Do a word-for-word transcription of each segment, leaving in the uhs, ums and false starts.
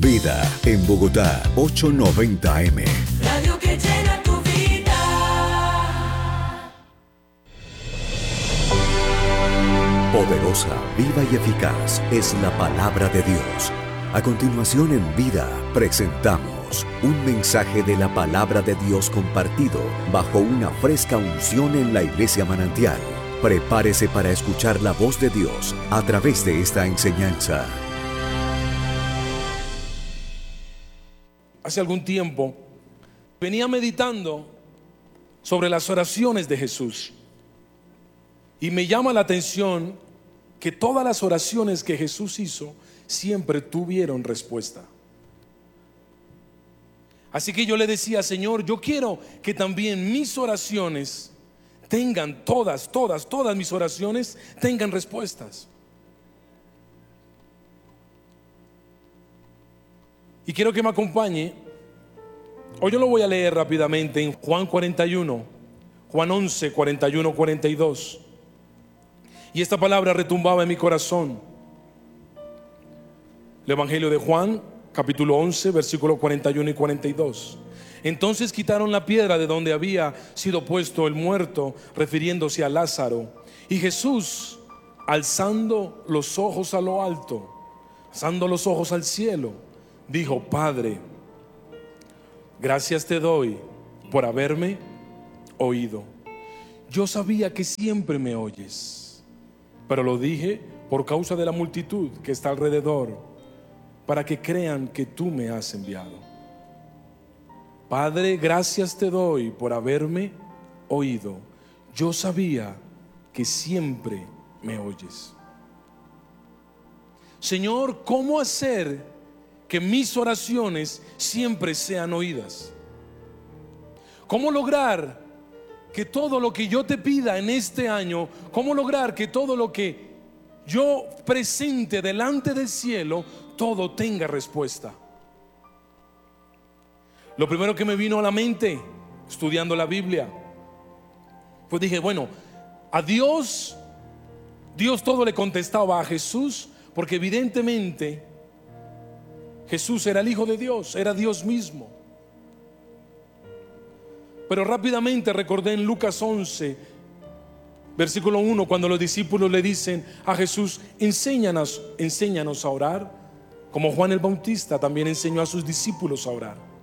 Vida en Bogotá, ochocientos noventa A M. Radio que llena tu vida. Poderosa, viva y eficaz es la palabra de Dios. A continuación en Vida presentamos un mensaje de la palabra de Dios compartido bajo una fresca unción en la Iglesia Manantial. Prepárese para escuchar la voz de Dios a través de esta enseñanza. Hace algún tiempo venía meditando sobre las oraciones de Jesús y me llama la atención que todas las oraciones que Jesús hizo siempre tuvieron respuesta. Así que yo le decía: Señor, yo quiero que también mis oraciones tengan, todas, todas, todas mis oraciones tengan respuestas. Y quiero que me acompañe. Hoy yo lo voy a leer rápidamente en Juan cuarenta y uno, Juan once, cuarenta y uno, cuarenta y dos. Y esta palabra retumbaba en mi corazón. El Evangelio de Juan, capítulo once, versículos cuarenta y uno y cuarenta y dos. Entonces quitaron la piedra de donde había sido puesto el muerto, refiriéndose a Lázaro. Y Jesús, alzando los ojos a lo alto, alzando los ojos al cielo, dijo: Padre, gracias te doy por haberme oído. Yo sabía que siempre me oyes, pero lo dije por causa de la multitud que está alrededor, para que crean que tú me has enviado. Padre, gracias te doy por haberme oído. Yo sabía que siempre me oyes. Señor, ¿cómo hacer que mis oraciones siempre sean oídas? ¿Cómo lograr que todo lo que yo te pida en este año, cómo lograr que todo lo que yo presente delante del cielo, todo tenga respuesta? Lo primero que me vino a la mente estudiando la Biblia, pues dije, bueno, a Dios, Dios todo le contestaba a Jesús, porque evidentemente Jesús era el Hijo de Dios, era Dios mismo. Pero rápidamente recordé en Lucas once, versículo uno, cuando los discípulos le dicen a Jesús: enséñanos, enséñanos a orar, como Juan el Bautista también enseñó a sus discípulos a orar.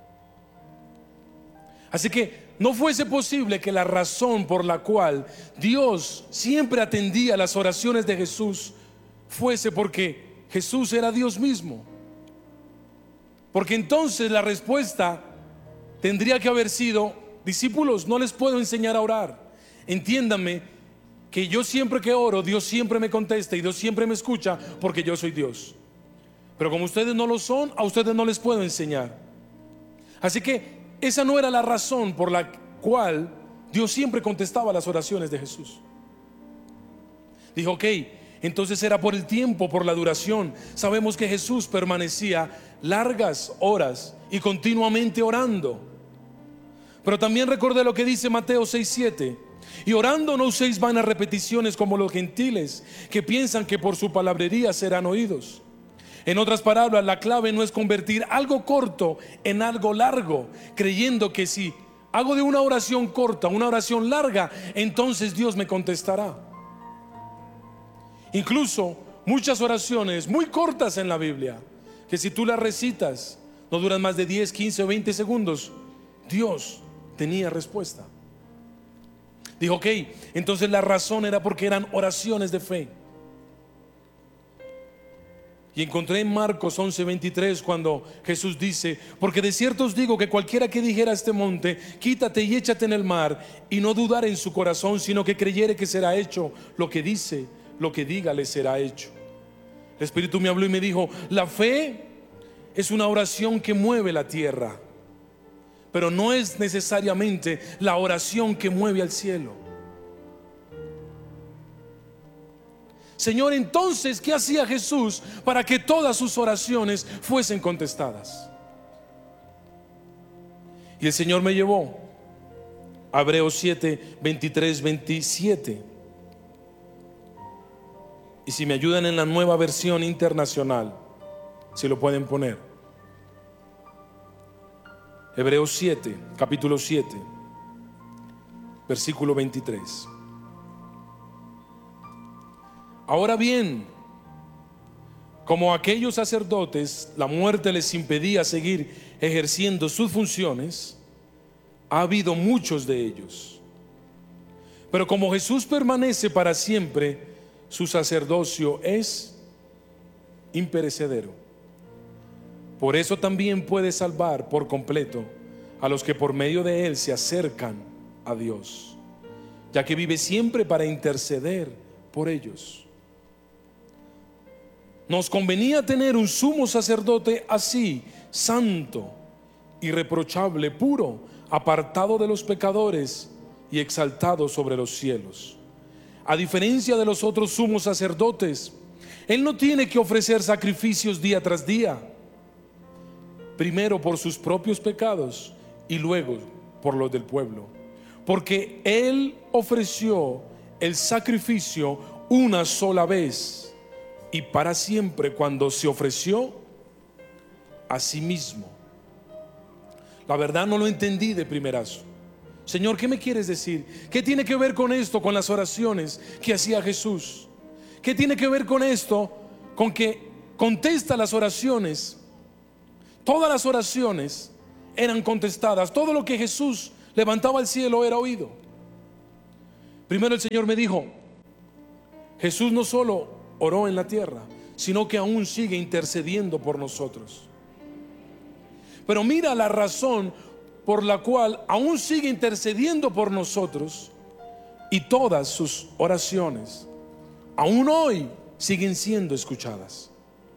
Así que no fuese posible que la razón por la cual Dios siempre atendía las oraciones de Jesús fuese porque Jesús era Dios mismo. Porque entonces la respuesta tendría que haber sido: discípulos, no les puedo enseñar a orar. Entiéndanme que yo siempre que oro, Dios siempre me contesta y Dios siempre me escucha, porque yo soy Dios. Pero como ustedes no lo son, a ustedes no les puedo enseñar. Así que esa no era la razón por la cual Dios siempre contestaba las oraciones de Jesús. Dijo: ok, entonces era por el tiempo, por la duración. Sabemos que Jesús permanecía largas horas y continuamente orando. Pero también recordé lo que dice Mateo seis, siete: y orando no uséis vanas repeticiones como los gentiles, que piensan que por su palabrería serán oídos. En otras palabras, la clave no es convertir algo corto en algo largo, creyendo que si hago de una oración corta una oración larga, entonces Dios me contestará. Incluso muchas oraciones muy cortas en la Biblia, que si tú las recitas no duran más de diez, quince o veinte segundos, Dios tenía respuesta. Dijo: ok, entonces la razón era porque eran oraciones de fe. Y encontré en Marcos once, veintitrés cuando Jesús dice: porque de cierto os digo que cualquiera que dijera a este monte, quítate y échate en el mar, y no dudar en su corazón, sino que creyere que será hecho lo que dice, lo que diga le será hecho. El Espíritu me habló y me dijo: la fe es una oración que mueve la tierra, pero no es necesariamente la oración que mueve al cielo. Señor, entonces, ¿qué hacía Jesús para que todas sus oraciones fuesen contestadas? Y el Señor me llevó a Hebreos siete, veintitrés, veintisiete. Y si me ayudan en la Nueva Versión Internacional, si lo pueden poner. Hebreos siete, capítulo siete, versículo veintitrés. Ahora bien, como a aquellos sacerdotes la muerte les impedía seguir ejerciendo sus funciones, ha habido muchos de ellos. Pero como Jesús permanece para siempre, su sacerdocio es imperecedero. Por eso también puede salvar por completo a los que por medio de él se acercan a Dios, ya que vive siempre para interceder por ellos. Nos convenía tener un sumo sacerdote así, santo, irreprochable, puro, apartado de los pecadores y exaltado sobre los cielos. A diferencia de los otros sumos sacerdotes, él no tiene que ofrecer sacrificios día tras día, primero por sus propios pecados y luego por los del pueblo, porque él ofreció el sacrificio una sola vez y para siempre cuando se ofreció a sí mismo. La verdad no lo entendí de primerazo. Señor, ¿qué me quieres decir? ¿Qué tiene que ver con esto, con las oraciones que hacía Jesús? ¿Qué tiene que ver con esto, con que contesta las oraciones? Todas las oraciones eran contestadas. Todo lo que Jesús levantaba al cielo era oído. Primero el Señor me dijo, Jesús no solo oró en la tierra, sino que aún sigue intercediendo por nosotros. Pero mira la razón por la cual aún sigue intercediendo por nosotros, y todas sus oraciones aún hoy siguen siendo escuchadas.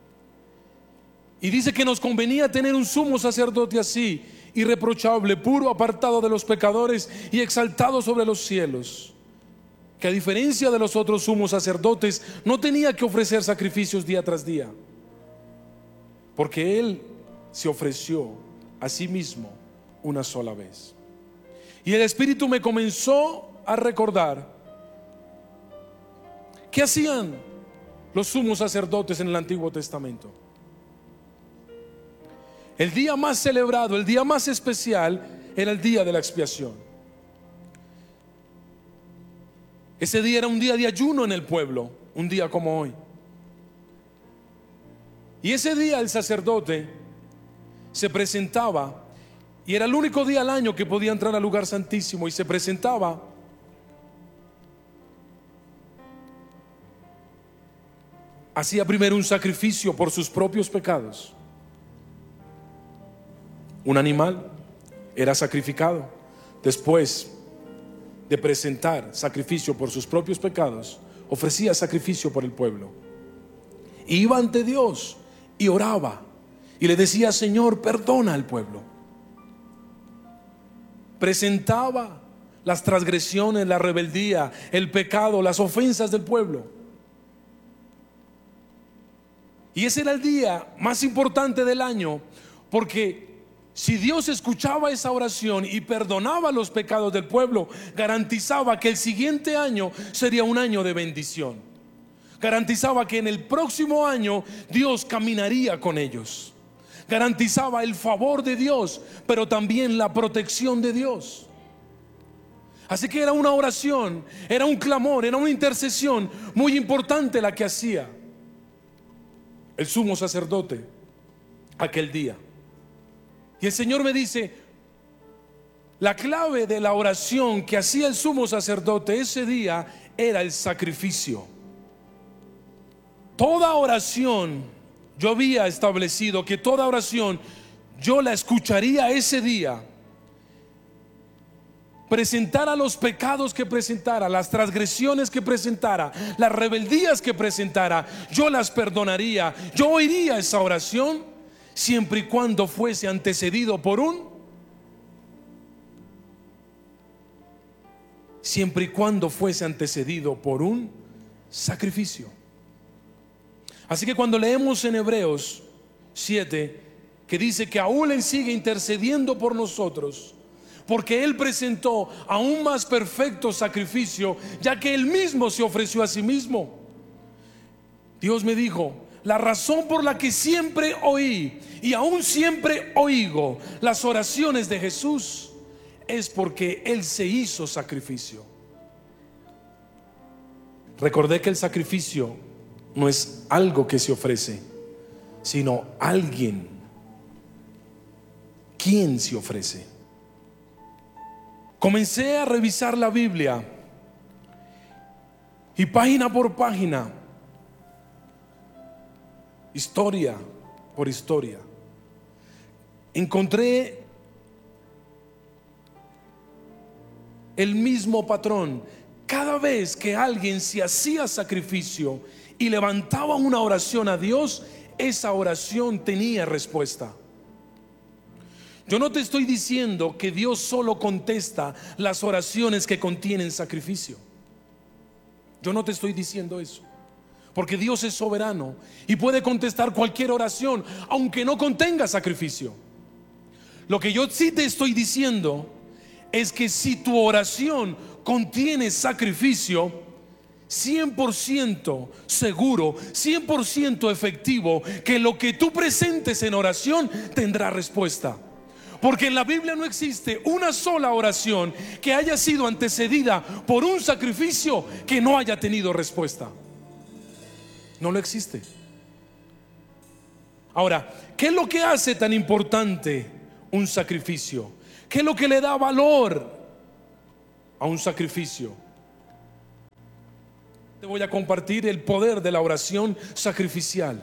Y dice que nos convenía tener un sumo sacerdote así, irreprochable, puro, apartado de los pecadores y exaltado sobre los cielos, que a diferencia de los otros sumos sacerdotes no tenía que ofrecer sacrificios día tras día, porque él se ofreció a sí mismo una sola vez. Y el Espíritu me comenzó a recordar qué hacían los sumos sacerdotes en el Antiguo Testamento. El día más celebrado, el día más especial, era el día de la expiación. Ese día era un día de ayuno en el pueblo, un día como hoy. Y ese día el sacerdote se presentaba, y era el único día al año que podía entrar al lugar santísimo, y se presentaba hacía primero un sacrificio por sus propios pecados. Un animal era sacrificado. Después de presentar sacrificio por sus propios pecados, ofrecía sacrificio por el pueblo. Iba ante Dios y oraba y le decía: Señor, perdona al pueblo. Presentaba las transgresiones, la rebeldía, el pecado, las ofensas del pueblo. Y ese era el día más importante del año, porque si Dios escuchaba esa oración y perdonaba los pecados del pueblo, garantizaba que el siguiente año sería un año de bendición. Garantizaba que en el próximo año Dios caminaría con ellos. Garantizaba el favor de Dios, pero también la protección de Dios. Así que era una oración, era un clamor, era una intercesión muy importante la que hacía el sumo sacerdote aquel día. Y el Señor me dice: la clave de la oración que hacía el sumo sacerdote ese día era el sacrificio. Toda oración, yo había establecido que toda oración yo la escucharía ese día. Presentara los pecados que presentara, las transgresiones que presentara, las rebeldías que presentara, yo las perdonaría. Yo oiría esa oración siempre y cuando fuese antecedido por un siempre y cuando fuese antecedido por un sacrificio. Así que cuando leemos en Hebreos siete, que dice que aún Él sigue intercediendo por nosotros, porque Él presentó aún más perfecto sacrificio, ya que Él mismo se ofreció a sí mismo. Dios me dijo: la razón por la que siempre oí y aún siempre oigo las oraciones de Jesús es porque Él se hizo sacrificio. Recordé que el sacrificio no es algo que se ofrece, sino alguien quien se ofrece. Comencé a revisar la Biblia y página por página, historia por historia, encontré el mismo patrón. Cada vez que alguien se hacía sacrificio y levantaba una oración a Dios, esa oración tenía respuesta. Yo no te estoy diciendo que Dios solo contesta las oraciones que contienen sacrificio. Yo no te estoy diciendo eso, porque Dios es soberano y puede contestar cualquier oración, aunque no contenga sacrificio. Lo que yo sí te estoy diciendo es que si tu oración contiene sacrificio, cien por ciento seguro, cien por ciento efectivo, que lo que tú presentes en oración tendrá respuesta. Porque en la Biblia no existe una sola oración que haya sido antecedida por un sacrificio que no haya tenido respuesta. No lo existe. Ahora, ¿qué es lo que hace tan importante un sacrificio? ¿Qué es lo que le da valor a un sacrificio? Te voy a compartir el poder de la oración sacrificial.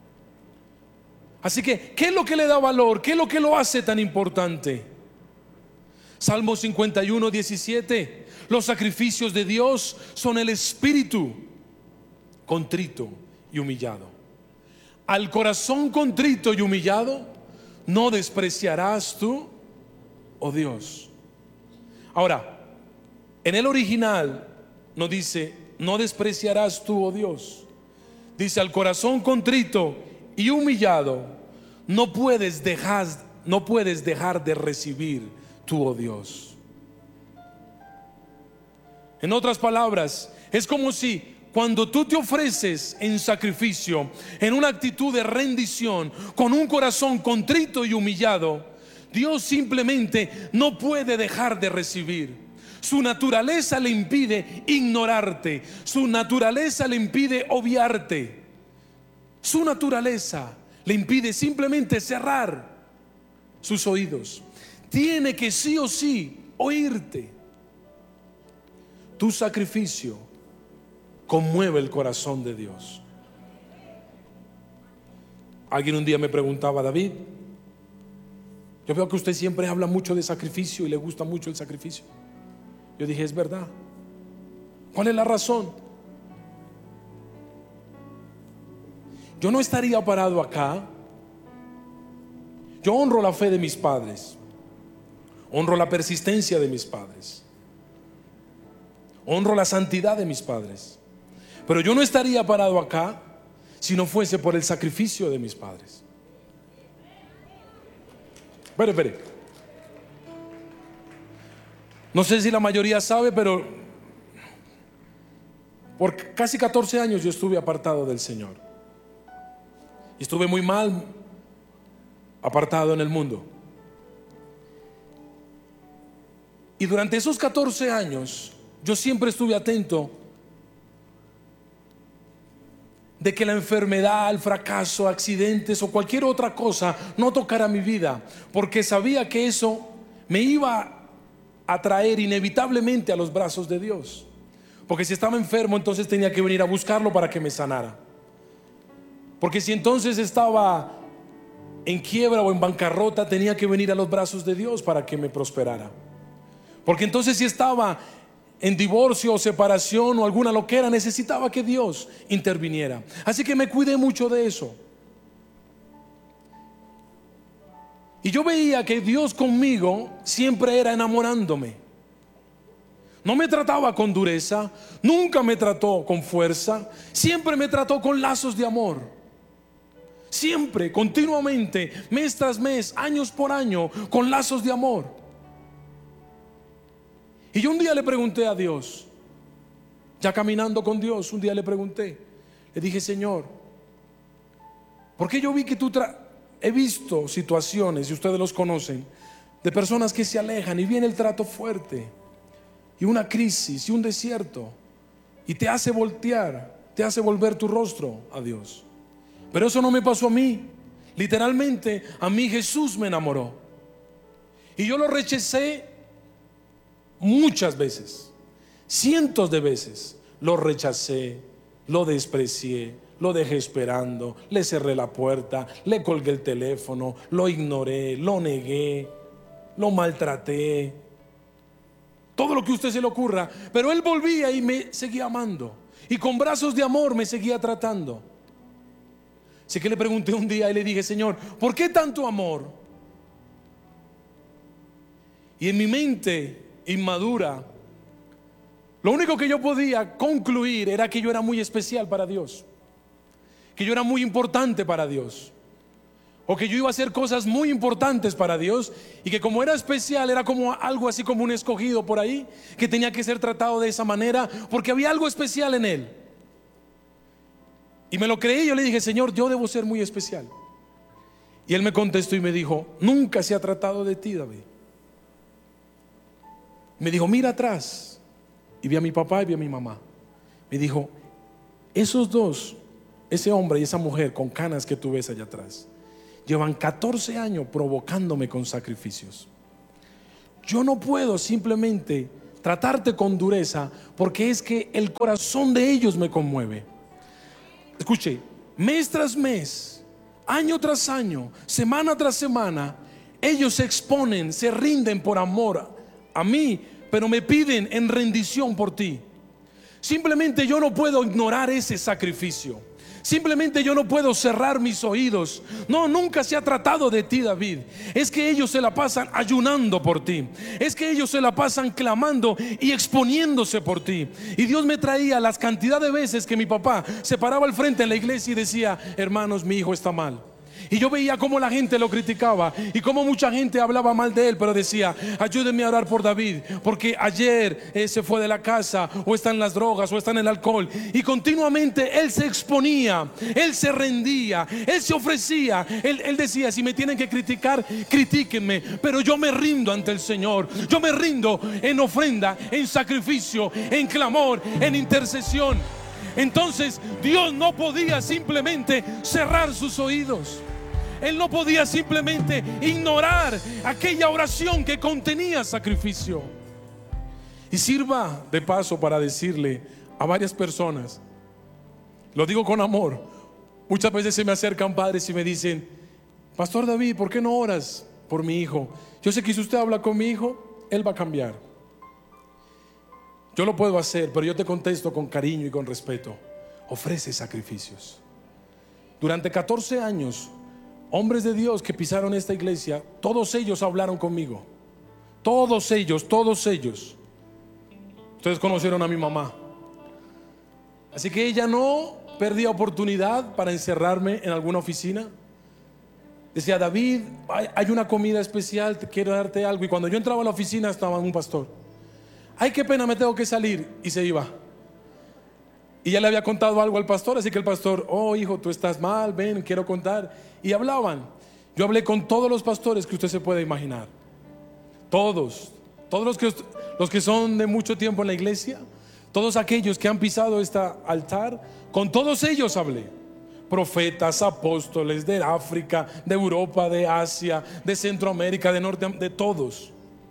Así que, ¿qué es lo que le da valor? ¿Qué es lo que lo hace tan importante? Salmo cincuenta y uno, diecisiete. Los sacrificios de Dios son el espíritu contrito y humillado. Al corazón contrito y humillado no despreciarás tú, oh Dios. Ahora, en el original no dice no despreciarás tú, oh Dios. Dice al corazón contrito y humillado no puedes dejar, no puedes dejar de recibir tú, oh Dios. En otras palabras, es como si cuando tú te ofreces en sacrificio, en una actitud de rendición, con un corazón contrito y humillado, Dios simplemente no puede dejar de recibir. Su naturaleza le impide ignorarte. Su naturaleza le impide obviarte. Su naturaleza le impide simplemente cerrar sus oídos. Tiene que sí o sí oírte. Tu sacrificio conmueve el corazón de Dios. Alguien un día me preguntaba: David, yo veo que usted siempre habla mucho de sacrificio y le gusta mucho el sacrificio. Yo dije: es verdad. ¿Cuál es la razón? Yo no estaría parado acá. Yo honro la fe de mis padres, honro la persistencia de mis padres, honro la santidad de mis padres, pero yo no estaría parado acá si no fuese por el sacrificio de mis padres. Espere, espere. No sé si la mayoría sabe, pero por casi catorce años yo estuve apartado del Señor. Y estuve muy mal apartado en el mundo. Y durante esos catorce años yo siempre estuve atento de que la enfermedad, el fracaso, accidentes o cualquier otra cosa no tocara mi vida, porque sabía que eso me iba a traer inevitablemente a los brazos de Dios. Porque si estaba enfermo, entonces tenía que venir a buscarlo para que me sanara. Porque si entonces estaba en quiebra o en bancarrota, tenía que venir a los brazos de Dios para que me prosperara. Porque entonces si estaba en divorcio o separación o alguna loquera, necesitaba que Dios interviniera. Así que me cuidé mucho de eso. Y yo veía que Dios conmigo siempre era enamorándome. No me trataba con dureza, nunca me trató con fuerza, siempre me trató con lazos de amor. Siempre, continuamente, mes tras mes, años por año, con lazos de amor. Y yo un día le pregunté a Dios, ya caminando con Dios, un día le pregunté, le dije: Señor, Porque yo vi que tú tra he visto situaciones, y ustedes los conocen, de personas que se alejan y viene el trato fuerte y una crisis y un desierto y te hace voltear, te hace volver tu rostro a Dios. Pero eso no me pasó a mí. Literalmente a mí Jesús me enamoró y yo lo rechacé muchas veces, cientos de veces. Lo rechacé, lo desprecié, lo dejé esperando, le cerré la puerta, le colgué el teléfono, lo ignoré, lo negué, lo maltraté, todo lo que a usted se le ocurra. Pero él volvía y me seguía amando y con brazos de amor me seguía tratando. Así que le pregunté un día y le dije: Señor, ¿por qué tanto amor? Y en mi mente inmadura, lo único que yo podía concluir era que yo era muy especial para Dios, que yo era muy importante para Dios, o que yo iba a hacer cosas muy importantes para Dios, y que como era especial era como algo así como un escogido por ahí, que tenía que ser tratado de esa manera porque había algo especial en él. Y me lo creí. Yo le dije: Señor, yo debo ser muy especial. Y él me contestó y me dijo: nunca se ha tratado de ti, David. Me dijo: mira atrás. Y vi a mi papá y vi a mi mamá. Me dijo: esos dos, ese hombre y esa mujer con canas que tú ves allá atrás, llevan catorce años provocándome con sacrificios. Yo no puedo simplemente tratarte con dureza, porque es que el corazón de ellos me conmueve. Escuche, mes tras mes, año tras año, semana tras semana, ellos se exponen, se rinden por amor a mí, pero me piden en rendición por ti. Simplemente yo no puedo ignorar ese sacrificio. Simplemente yo no puedo cerrar mis oídos. No, nunca se ha tratado de ti, David. Es que ellos se la pasan ayunando por ti. Es que ellos se la pasan clamando y exponiéndose por ti. Y Dios me traía las cantidad de veces que mi papá se paraba al frente en la iglesia y decía: hermanos, mi hijo está mal. Y yo veía cómo la gente lo criticaba y cómo mucha gente hablaba mal de él, pero decía: ayúdenme a orar por David, porque ayer eh, se fue de la casa, o está en las drogas, o está en el alcohol. Y continuamente él se exponía, él se rendía, él se ofrecía. Él, él decía: si me tienen que criticar, critíquenme, pero yo me rindo ante el Señor. Yo me rindo en ofrenda, en sacrificio, en clamor, en intercesión. Entonces Dios no podía simplemente cerrar sus oídos. Él no podía simplemente ignorar aquella oración que contenía sacrificio. Y sirva de paso para decirle a varias personas, lo digo con amor, muchas veces se me acercan padres y me dicen: Pastor David, ¿por qué no oras por mi hijo? Yo sé que si usted habla con mi hijo, él va a cambiar. Yo lo puedo hacer, pero yo te contesto con cariño y con respeto: ofrece sacrificios. Durante catorce años, hombres de Dios que pisaron esta iglesia, todos ellos hablaron conmigo. Todos ellos, todos ellos. Ustedes conocieron a mi mamá. Así que ella no perdía oportunidad para encerrarme en alguna oficina. Decía: David, hay una comida especial, quiero darte algo. Y cuando yo entraba a la oficina estaba un pastor. Ay, qué pena, me tengo que salir. Y se iba. Y ya le había contado algo al pastor, así que el pastor: oh hijo, tú estás mal, ven, quiero contar. Y hablaban. Yo hablé con todos los pastores que usted se puede imaginar. Todos, todos los que, los que son de mucho tiempo en la iglesia, todos aquellos que han pisado este altar, con todos ellos hablé. Profetas, apóstoles de África, de Europa, de Asia, de Centroamérica, de Norte, de todos.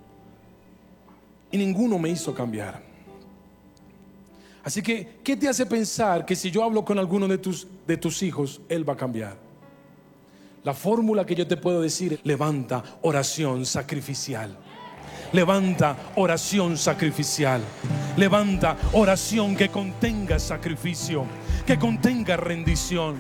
Y ninguno me hizo cambiar. Así que, ¿qué te hace pensar que si yo hablo con alguno de tus, de tus hijos, él va a cambiar? La fórmula que yo te puedo decir: levanta oración sacrificial. Levanta oración sacrificial. Levanta oración que contenga sacrificio, que contenga rendición.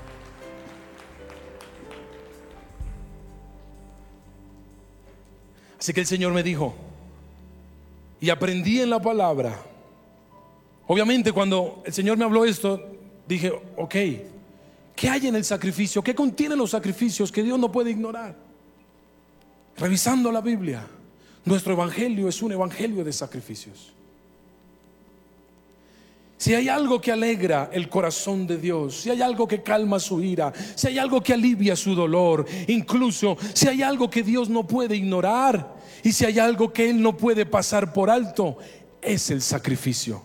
Así que el Señor me dijo, y aprendí en la palabra. Obviamente cuando el Señor me habló esto, dije: ok, ¿qué hay en el sacrificio? ¿Qué contienen los sacrificios que Dios no puede ignorar? Revisando la Biblia, nuestro evangelio es un evangelio de sacrificios. Si hay algo que alegra el corazón de Dios, si hay algo que calma su ira, si hay algo que alivia su dolor, incluso si hay algo que Dios no puede ignorar y si hay algo que Él no puede pasar por alto, es el sacrificio.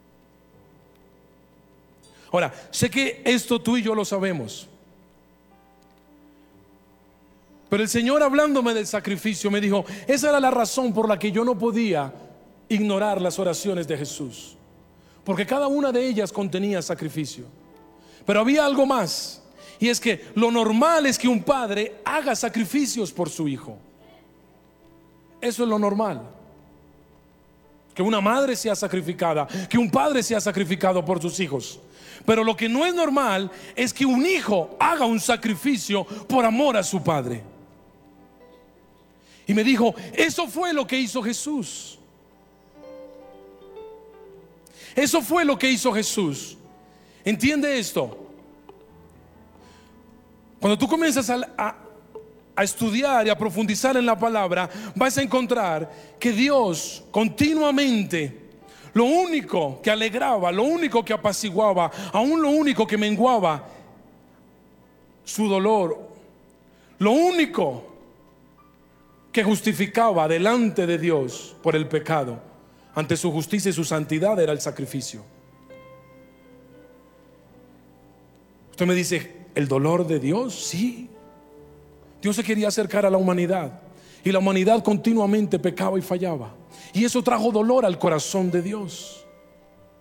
Ahora, sé que esto tú y yo lo sabemos, pero el Señor, hablándome del sacrificio, me dijo, esa era la razón por la que yo no podía ignorar las oraciones de Jesús, porque cada una de ellas contenía sacrificio. Pero había algo más, y es que lo normal es que un padre haga sacrificios por su hijo. Eso es lo normal. Que una madre sea sacrificada, que un padre sea sacrificado por sus hijos. Pero lo que no es normal es que un hijo haga un sacrificio por amor a su padre. Y me dijo, eso fue lo que hizo Jesús. Eso fue lo que hizo Jesús. ¿Entiende esto? Cuando tú comienzas a, a, a estudiar y a profundizar en la palabra, vas a encontrar que Dios continuamente, lo único que alegraba, lo único que apaciguaba, aún lo único que menguaba su dolor, lo único que justificaba delante de Dios por el pecado, ante su justicia y su santidad, era el sacrificio. Usted me dice, ¿el dolor de Dios? Sí. Dios se quería acercar a la humanidad y la humanidad continuamente pecaba y fallaba, y eso trajo dolor al corazón de Dios.